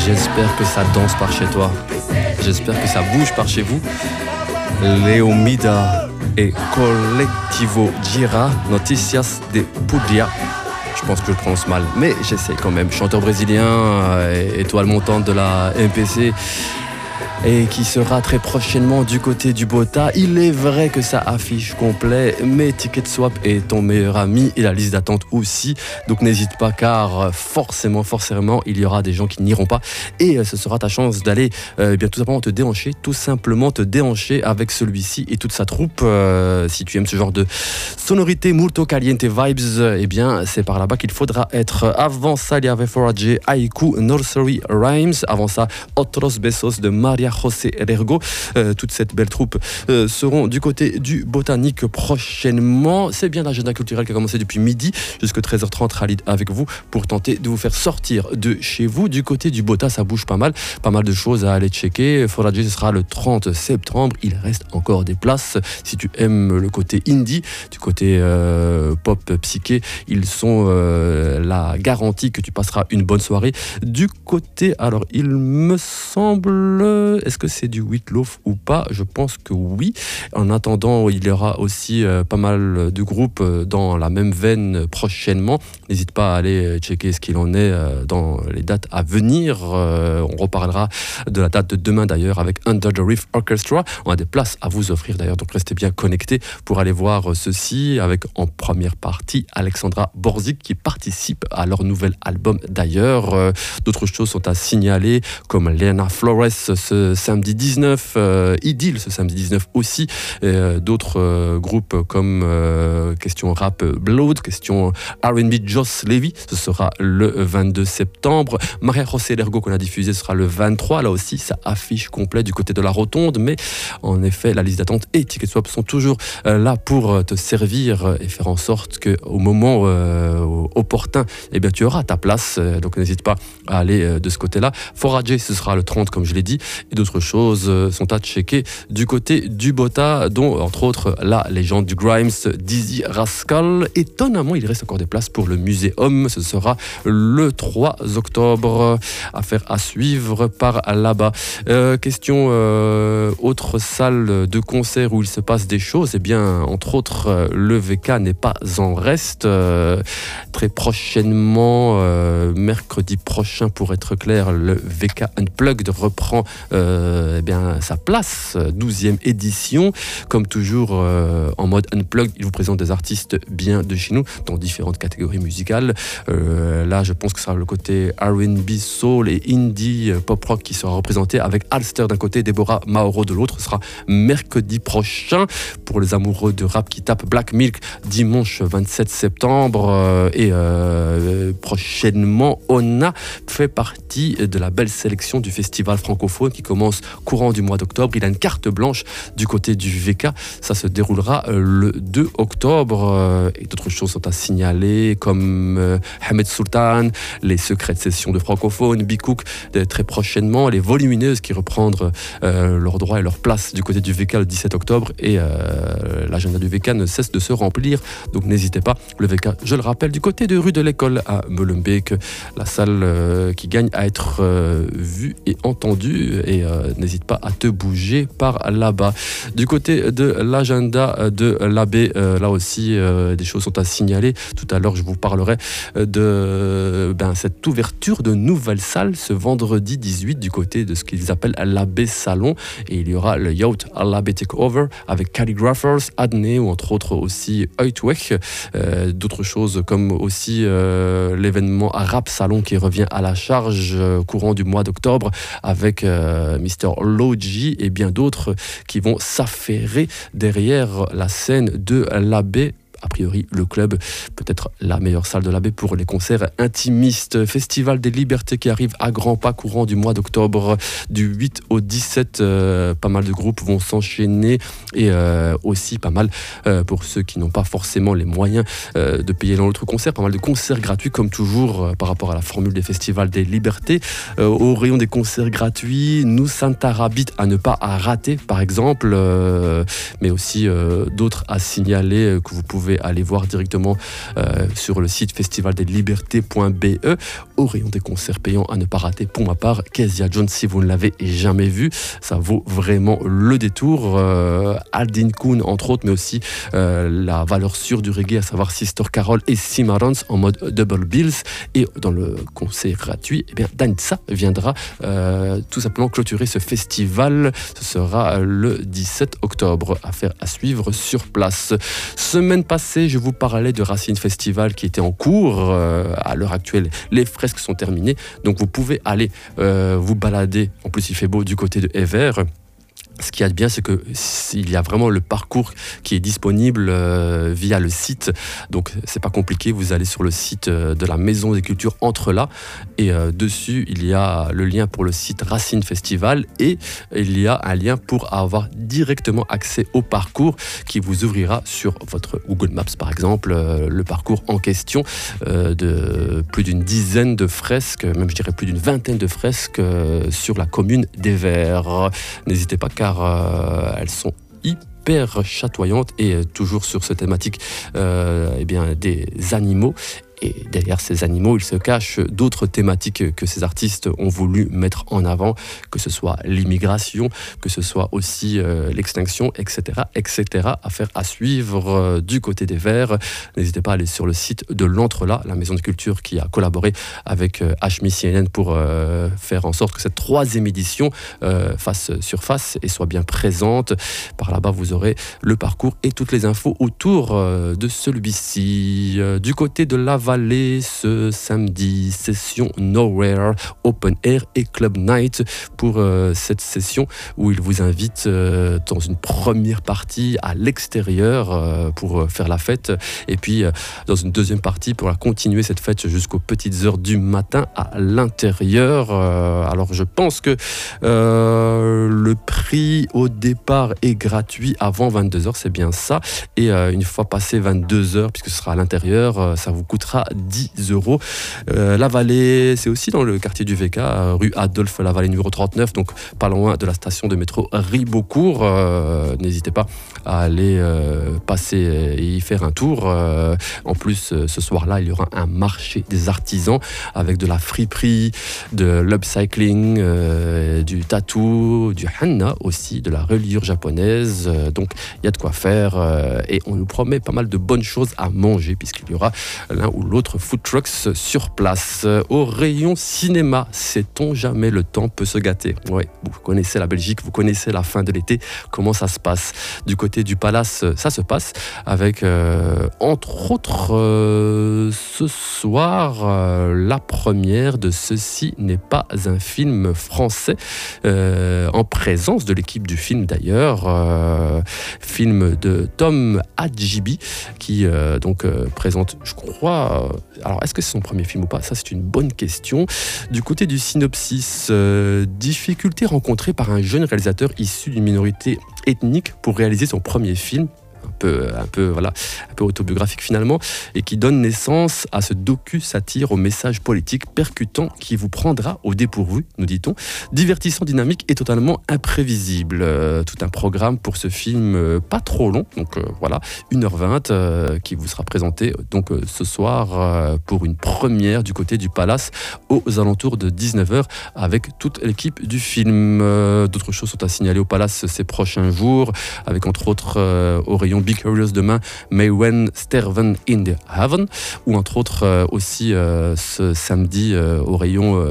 J'espère que ça danse par chez toi. J'espère que ça bouge par chez vous. Leomida et Collectivo Gira, Noticias de Puglia. Je pense que je le prononce mal, mais j'essaie quand même. Chanteur brésilien, étoile montante de la MPC, et qui sera très prochainement du côté du Bota. Il est vrai que ça affiche complet, mais Ticketswap est ton meilleur ami et la liste d'attente aussi. Donc n'hésite pas, car forcément, il y aura des gens qui n'iront pas. Et ce sera ta chance d'aller bien tout simplement te déhancher avec celui-ci et toute sa troupe. Si tu aimes ce genre de sonorité Multo Caliente Vibes, eh bien c'est par là-bas qu'il faudra être. Avant ça, il y avait Forage, Haiku, Nursery Rhymes. Avant ça, Otros Besos de Maria José Ergo. Toute cette belle troupe seront du côté du Botanique prochainement. C'est bien l'agenda culturel qui a commencé depuis midi jusqu'à 13h30. Khalid avec vous pour tenter de vous faire sortir de chez vous. Du côté du Bota, ça bouge pas mal de choses à aller checker. Forage, ce sera le 30 septembre. Il reste encore des places. Si tu aimes le côté indie, du côté pop psyché, ils sont la garantie que tu passeras une bonne soirée. Du côté, alors il me semble, est-ce que c'est du Wheatloaf ou pas? Je pense que oui. En attendant, il y aura aussi pas mal de groupes dans la même veine prochainement. N'hésite pas à aller checker ce qu'il en est dans les dates à venir. On reparlera de la date de demain d'ailleurs avec Under the Reef Orchestra. On a des places à vous offrir d'ailleurs, donc restez bien connectés pour aller voir ceci, avec en première partie Alexandra Borzik qui participe à leur nouvel album d'ailleurs. D'autres choses sont à signaler comme Lena Flores ce samedi 19, Idyll ce samedi 19 aussi, d'autres groupes comme question rap Blood, question R&B Joss Levy, ce sera le 22 septembre. Maria José Ergo qu'on a diffusé sera le 23, là aussi ça affiche complet du côté de la Rotonde, mais en effet la liste d'attente et Ticketswap sont toujours là pour te servir et faire en sorte qu'au moment opportun, eh bien, tu auras ta place, donc n'hésite pas à aller de ce côté-là. Forage, ce sera le 30 comme je l'ai dit, et d'autres choses sont à checker du côté du Bota, dont entre autres la légende du Grimes, Dizzy Rascal. Étonnamment, il reste encore des places pour le Muséum, ce sera le 3 octobre, affaire à suivre par là-bas. Question autre salle de concert où il se passe des choses, eh bien entre autres le VK n'est pas en reste. Très prochainement, mercredi prochain pour être clair, le VK Unplugged reprend eh bien, sa place, 12e édition. Comme toujours en mode Unplugged, il vous présente des artistes bien de chez nous dans différentes catégories musicales. Là je pense que ce sera le côté R&B, soul et indie pop rock qui sera représenté avec Alster d'un côté, Deborah Mauro de l'autre. Ce sera mercredi prochain. Pour les amoureux de rap qui tapent Black Milk, dimanche 27 septembre. Et prochainement, Ona fait partie de la belle sélection du festival francophone qui commence courant du mois d'octobre. Il a une carte blanche du côté du VK. Ça se déroulera le 2 octobre. Et d'autres choses sont à signaler comme Hamed Sultan, les secrets de session de francophone, Bikouk très prochainement, les Volumineuses qui reprendront leurs droits et leur place du côté du VK le 17 octobre. Et l'agenda du VK ne cesse de se remplir. Donc n'hésitez pas, le VK, je le rappelle, du côté de rue de l'école à Molenbeek, la salle qui gagne à être vue et entendue, et n'hésite pas à te bouger par là-bas. Du côté de l'agenda de l'abbé, là aussi des choses sont à signaler. Tout à l'heure je vous parlerai de cette ouverture de nouvelles salles ce vendredi 18 du côté de ce qu'ils appellent l'abbé Salon, et il y aura le Yacht à l'abbé Takeover avec Calligraphers, Adney ou entre autres aussi Uitweg. D'autres choses comme aussi l'événement Rap Salon qui revient à la charge courant du mois d'octobre avec Mr. Logi et bien d'autres qui vont s'affairer derrière la scène de l'abbé. A priori, le club, peut-être la meilleure salle de la baie pour les concerts intimistes. Festival des Libertés qui arrive à grands pas courant du mois d'octobre, du 8 au 17. Pas mal de groupes vont s'enchaîner et aussi pas mal pour ceux qui n'ont pas forcément les moyens de payer dans l'autre concert. Pas mal de concerts gratuits comme toujours par rapport à la formule des festivals des Libertés. Au rayon des concerts gratuits, nous Santa Rabbit à ne pas rater par exemple, mais aussi d'autres à signaler que vous pouvez pouvez aller voir directement sur le site festivaldeslibertés.be au rayon des concerts payants à ne pas rater. Pour ma part, Kezia Jones, si vous ne l'avez jamais vu, ça vaut vraiment le détour. Aldin Koun entre autres, mais aussi la valeur sûre du reggae, à savoir Sister Carol et Cimarrons en mode double bills. Et dans le concert gratuit, eh bien, Danitza viendra tout simplement clôturer ce festival. Ce sera le 17 octobre. Affaire à suivre sur place. Semaine passée, je vous parlais de Racine Festival qui était en cours. À l'heure actuelle, les fresques sont terminées. Donc vous pouvez aller vous balader. En plus, il fait beau du côté de Ever. Ce qu'il y a de bien, c'est qu'il y a vraiment le parcours qui est disponible via le site. Donc, c'est pas compliqué. Vous allez sur le site de la Maison des Cultures Entre-là. Et dessus, il y a le lien pour le site Racine Festival. Et il y a un lien pour avoir directement accès au parcours qui vous ouvrira sur votre Google Maps, par exemple, le parcours en question de plus d'une dizaine de fresques, même je dirais plus d'une vingtaine de fresques sur la commune d'Ever. N'hésitez pas, car elles sont hyper chatoyantes et toujours sur cette thématique eh bien, des animaux. Et derrière ces animaux, il se cache d'autres thématiques que ces artistes ont voulu mettre en avant, que ce soit l'immigration, que ce soit aussi l'extinction, etc., etc. Affaire à suivre du côté des Verts. N'hésitez pas à aller sur le site de l'Entre-là, la maison de culture qui a collaboré avec HMI CNN pour faire en sorte que cette 3e édition fasse surface et soit bien présente. Par là-bas, vous aurez le parcours et toutes les infos autour de celui-ci. Du côté de la Vallée, ce samedi, session Nowhere, Open Air et Club Night pour cette session où il vous invite dans une première partie à l'extérieur pour faire la fête et puis dans une deuxième partie pour continuer cette fête jusqu'aux petites heures du matin à l'intérieur. Alors je pense que le prix au départ est gratuit avant 22h, c'est bien ça, et une fois passé 22h, puisque ce sera à l'intérieur, ça vous coûtera 10 €. La Vallée, c'est aussi dans le quartier du VK, rue Adolphe La Vallée numéro 39, donc pas loin de la station de métro Ribeaucourt. N'hésitez pas à aller passer et y faire un tour. En plus, ce soir-là, il y aura un marché des artisans avec de la friperie, de l'upcycling, du tatou, du henna aussi, de la reliure japonaise. Donc, il y a de quoi faire et on nous promet pas mal de bonnes choses à manger puisqu'il y aura l'un ou l'autre food trucks sur place. Au rayon cinéma, sait-on jamais, le temps peut se gâter. Ouais, vous connaissez la Belgique, vous connaissez la fin de l'été, comment ça se passe. Du côté du Palace, ça se passe avec, entre autres, ce soir, la première de Ceci n'est pas un film français, en présence de l'équipe du film d'ailleurs, film de Tom Hadjibi qui donc présente, je crois, alors est-ce que c'est son premier film ou pas? Ça, c'est une bonne question. Du côté du synopsis, difficulté rencontrée par un jeune réalisateur issu d'une minorité ethnique pour réaliser son premier film. Un peu autobiographique finalement, et qui donne naissance à ce docu-satire au message politique percutant qui vous prendra au dépourvu, nous dit-on. Divertissant, dynamique et totalement imprévisible. Tout un programme pour ce film pas trop long, donc voilà, 1h20 qui vous sera présenté donc ce soir pour une première du côté du Palace aux alentours de 19h avec toute l'équipe du film. D'autres choses sont à signaler au Palace ces prochains jours, avec entre autres au rayon Big Curious demain, May When Sterven in the Haven, ou entre autres aussi ce samedi au rayon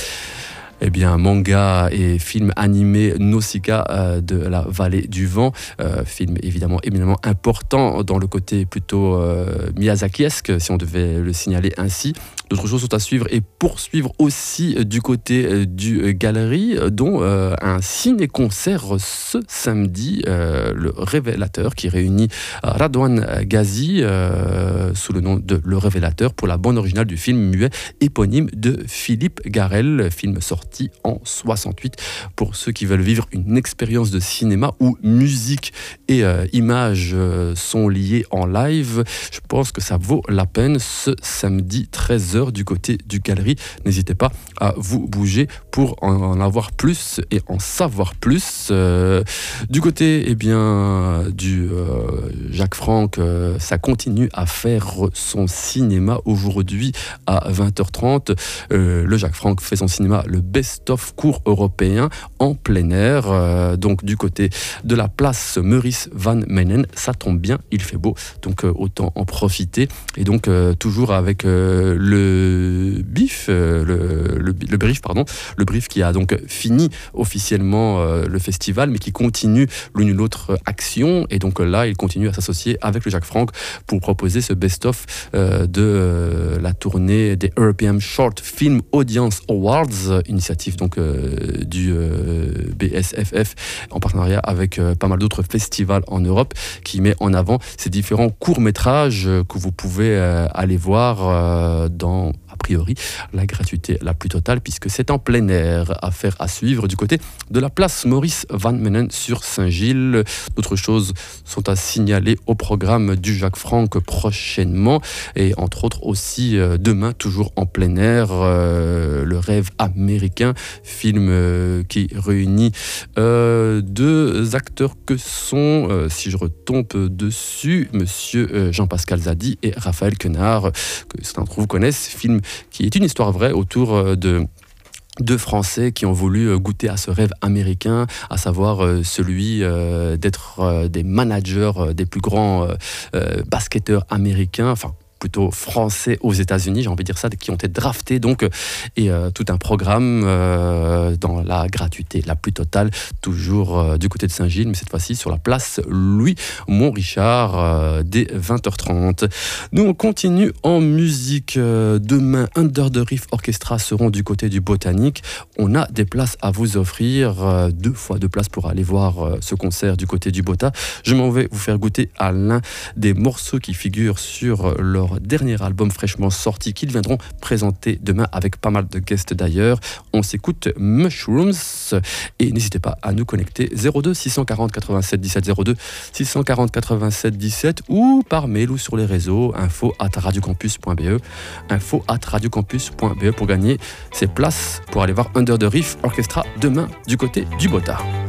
eh bien, manga et film animé Nausicaa de la Vallée du Vent, film évidemment éminemment important dans le côté plutôt Miyazaki-esque, si on devait le signaler ainsi. D'autres choses sont à suivre et poursuivre aussi du côté du Galerie, dont un ciné-concert ce samedi, Le Révélateur, qui réunit Radouane Ghazi sous le nom de Le Révélateur pour la bande originale du film muet éponyme de Philippe Garrel, film sorti sorti en 68. Pour ceux qui veulent vivre une expérience de cinéma où musique et images sont liées en live, je pense que ça vaut la peine ce samedi 13h du côté du Galerie. N'hésitez pas à vous bouger pour en avoir plus et en savoir plus. Du côté du Jacques Franck, ça continue à faire son cinéma aujourd'hui à 20h30. Le Jacques Franck fait son cinéma, le best-of court européen en plein air. Donc du côté de la place Meurice Van Menen, ça tombe bien, il fait beau, donc autant en profiter. Et donc toujours avec le brief qui a donc fini officiellement le festival, mais qui continue l'une ou l'autre action. Et donc là, il continue à s'associer avec le Jacques Franck pour proposer ce best-of de la tournée des European Short Film Audience Awards, initiative donc du BSFF en partenariat avec pas mal d'autres festivals en Europe, qui met en avant ces différents courts-métrages que vous pouvez aller voir dans, a priori, la gratuité la plus totale, puisque c'est en plein air. Affaire à suivre du côté de la place Maurice Van Menen sur Saint-Gilles. D'autres choses sont à signaler au programme du Jacques Franck prochainement, et entre autres aussi demain, toujours en plein air, Le Rêve américain, film qui réunit deux acteurs que sont, si je retombe dessus, monsieur Jean-Pascal Zadi et Raphaël Quenard, que certains d'entre vous connaissent. Film qui est une histoire vraie autour de deux Français qui ont voulu goûter à ce rêve américain, à savoir celui d'être des managers des plus grands basketteurs américains, enfin plutôt français aux États-Unis, j'ai envie de dire ça, qui ont été draftés donc, et tout un programme dans la gratuité la plus totale, toujours du côté de Saint-Gilles, mais cette fois-ci sur la place Louis Montrichard dès 20h30. Nous on continue en musique. Demain, Under the Reef Orchestra seront du côté du Botanique. On a des places à vous offrir, 2 fois 2 places pour aller voir ce concert du côté du Bota. Je m'en vais vous faire goûter à l'un des morceaux qui figurent sur leur dernier album fraîchement sorti, qu'ils viendront présenter demain avec pas mal de guests d'ailleurs. On s'écoute Mushrooms, et n'hésitez pas à nous connecter 02 640 87 17 02 640 87 17 ou par mail ou sur les réseaux info@radiocampus.be pour gagner ces places pour aller voir Under the Reef Orchestra demain du côté du Bota.